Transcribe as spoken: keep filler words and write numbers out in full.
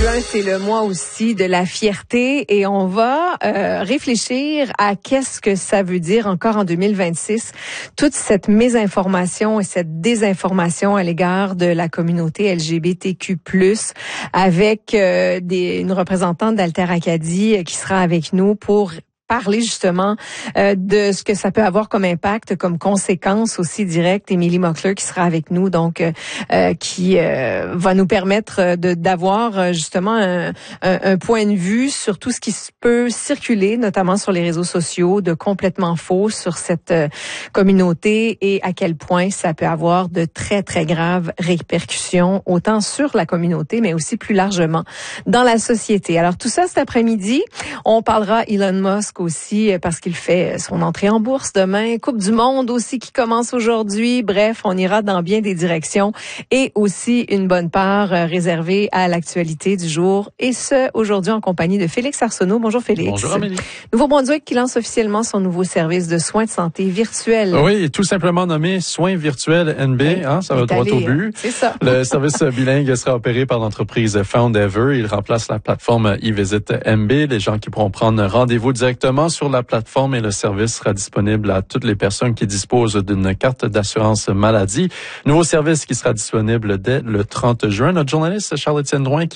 juin, c'est le mois aussi de la fierté et on va euh, réfléchir à qu'est-ce que ça veut dire encore en deux mille vingt-six, toute cette mésinformation et cette désinformation à l'égard de la communauté L G B T Q plus, avec euh, des, une représentante d'Alter Acadie euh, qui sera avec nous pour parler justement euh, de ce que ça peut avoir comme impact, comme conséquence aussi directe. Émilie Mockler qui sera avec nous, donc euh, qui euh, va nous permettre de d'avoir justement un, un, un point de vue sur tout ce qui peut circuler, notamment sur les réseaux sociaux, de complètement faux sur cette euh, communauté et à quel point ça peut avoir de très, très graves répercussions, autant sur la communauté, mais aussi plus largement dans la société. Alors tout ça cet après-midi, on parlera Elon Musk aussi parce qu'il fait son entrée en bourse demain, Coupe du monde aussi qui commence aujourd'hui. Bref, on ira dans bien des directions et aussi une bonne part réservée à l'actualité du jour. Et ce, aujourd'hui en compagnie de Félix Arsenault. Bonjour Félix. Bonjour Amélie. Nouveau-Brunswick qui lance officiellement son nouveau service de soins de santé virtuels. Oui, tout simplement nommé Soins virtuels N B, oui, hein, ça va droit au but. C'est ça. Le service bilingue sera opéré par l'entreprise Foundever. Il remplace la plateforme eVisit N B. Les gens qui pourront prendre rendez-vous directement sur la plateforme et le service sera disponible à toutes les personnes qui disposent d'une carte d'assurance maladie. Nouveau service qui sera disponible dès le trente juin. Notre journaliste Charles-Étienne Drouin qui